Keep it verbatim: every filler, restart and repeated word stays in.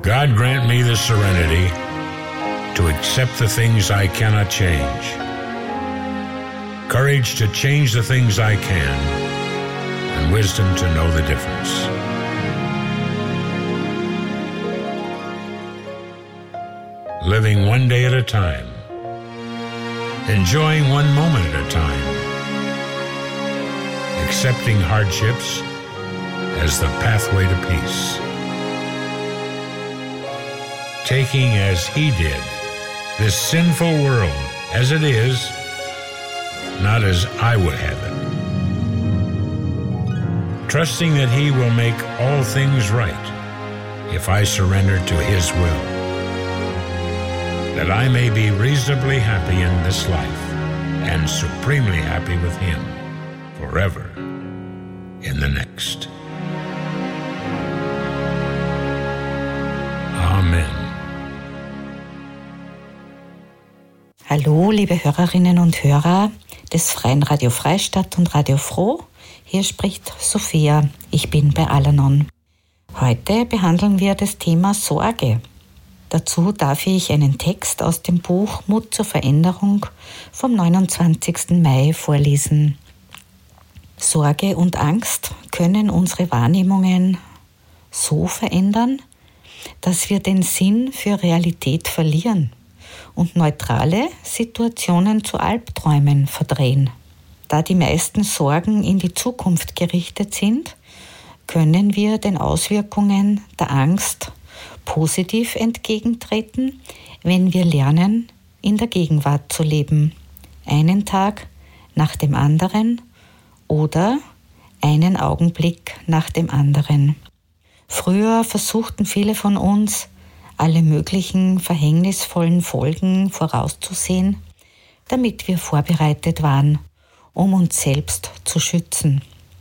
God grant me the serenity to accept the things I cannot change, courage to change the things I can, and wisdom to know the difference. Living one day at a time, enjoying one moment at a time, accepting hardships as the pathway to peace, taking as he did this sinful world as it is, not as I would have it, trusting that he will make all things right if I surrender to his will, that I may be reasonably happy in this life and supremely happy with him forever in the next. Amen. Hallo, liebe Hörerinnen und Hörer des Freien Radio Freistadt und Radio Froh. Hier spricht Sophia. Ich bin bei Al-Anon. Heute behandeln wir das Thema Sorge. Dazu darf ich einen Text aus dem Buch Mut zur Veränderung vom neunundzwanzigsten Mai vorlesen. Sorge und Angst können unsere Wahrnehmungen so verändern, dass wir den Sinn für Realität verlieren und neutrale Situationen zu Albträumen verdrehen. Da die meisten Sorgen in die Zukunft gerichtet sind, können wir den Auswirkungen der Angst positiv entgegentreten, wenn wir lernen, in der Gegenwart zu leben, einen Tag nach dem anderen oder einen Augenblick nach dem anderen. Früher versuchten viele von uns, alle möglichen verhängnisvollen Folgen vorauszusehen, damit wir vorbereitet waren, um uns selbst zu schützen.